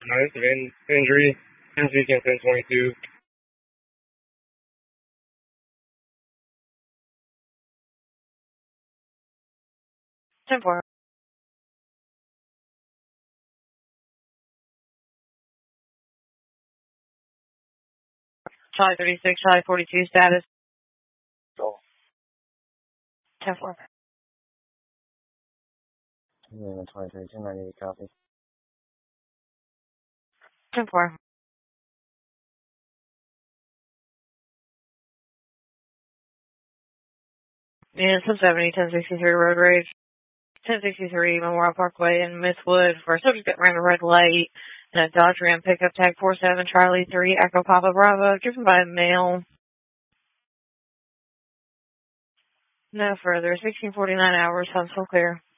Nice of injury. This weekend, 1022. 10-4. Charlie 36, Charlie 42, status. Go. 10-4. Yeah, 23, 1098, copy. 10-4. Yeah, 1070, 1063 road rage. 1063 Memorial Parkway in Mistwood for a subject that ran a red light in a Dodge Ram pickup tag 47 Charlie 3 Echo Papa Bravo, driven by a male. No further. 1649 hours. I'm so clear.